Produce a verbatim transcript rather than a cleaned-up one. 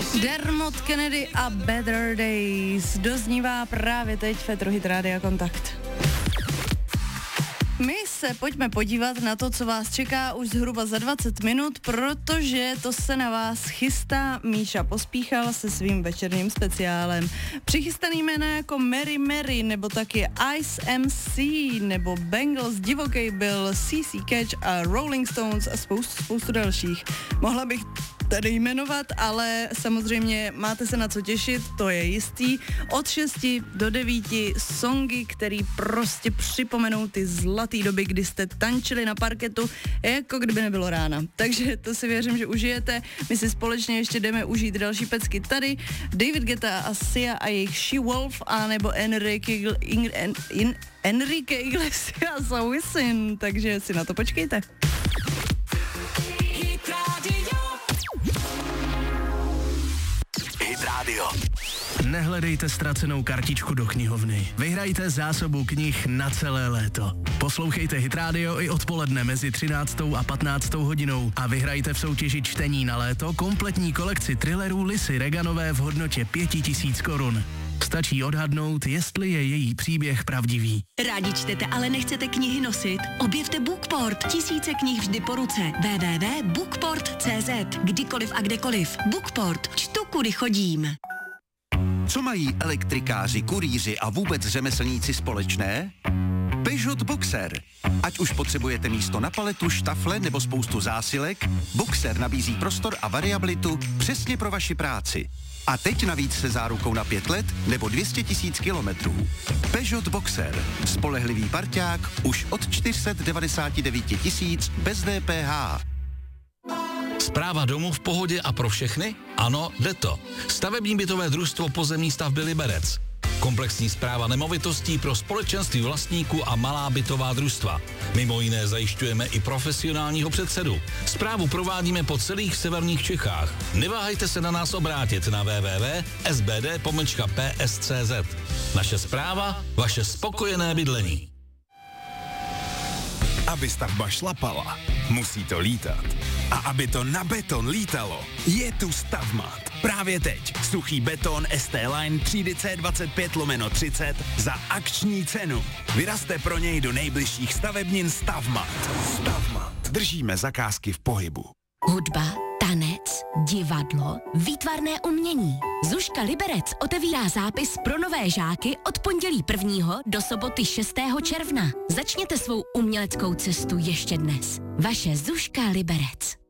Dermot Kennedy a Better Days doznívá právě teď Féteru Hit Rádia Kontakt. My se pojďme podívat na to, co vás čeká už zhruba za dvacet minut, protože to se na vás chystá Míša Pospíchal se svým večerním speciálem. Přichystaný jména jako Mary Mary, nebo taky Ice M C, nebo Bangles, Divokej byl, C C Catch a Rolling Stones a spoustu, spoustu dalších. Mohla bych tady jmenovat, ale samozřejmě máte se na co těšit, to je jistý. Od šesti do devíti songy, který prostě připomenou ty zlatý doby, kdy jste tančili na parketu, jako kdyby nebylo rána. Takže to si věřím, že užijete. My si společně ještě jdeme užít další pecky tady. David Guetta a Sia a jejich She Wolf, anebo Enrique, in, in, in, Enrique Iglesias a Wisin. Takže si na to počkejte. Hit Radio. Nehledejte ztracenou kartičku do knihovny. Vyhrajte zásobu knih na celé léto. Poslouchejte Hit Radio i odpoledne mezi třináctou a patnáctou hodinou a vyhrajte v soutěži čtení na léto kompletní kolekci thrillerů Lisy Reganové v hodnotě pět tisíc korun. Stačí odhadnout, jestli je její příběh pravdivý. Rádi čtete, ale nechcete knihy nosit? Objevte Bookport. Tisíce knih vždy po ruce. w w w tečka bookport tečka c z. Kdykoliv a kdekoliv. Bookport. Čtu, kudy chodím. Co mají elektrikáři, kurýři a vůbec řemeslníci společné? Peugeot Boxer. Ať už potřebujete místo na paletu, štafle nebo spoustu zásilek, Boxer nabízí prostor a variabilitu přesně pro vaši práci. A teď navíc se zárukou na pět let nebo dvě stě tisíc kilometrů. Peugeot Boxer. Spolehlivý parťák už od čtyři sta devadesát devět tisíc bez D P H. Správa domu v pohodě a pro všechny? Ano, jde to. Stavební bytové družstvo Pozemní stavby Liberec. Komplexní správa nemovitostí pro společenství vlastníků a malá bytová družstva. Mimo jiné zajišťujeme i profesionálního předsedu. Správu provádíme po celých severních Čechách. Neváhejte se na nás obrátit na w w w tečka s b d pomlčka p s tečka c z. Naše správa, vaše spokojené bydlení. Aby stavba šlapala, musí to lítat. A aby to na beton lítalo, je tu Stavmat. Právě teď suchý beton S T Line třídy C dvacet pět lomeno třicet za akční cenu. Vyrazte pro něj do nejbližších stavebnin Stavmat. Stavmat. Držíme zakázky v pohybu. Hudba, tanec, divadlo, výtvarné umění. Zuška Liberec otevírá zápis pro nové žáky od pondělí prvního do soboty šestého června. Začněte svou uměleckou cestu ještě dnes. Vaše Zuška Liberec.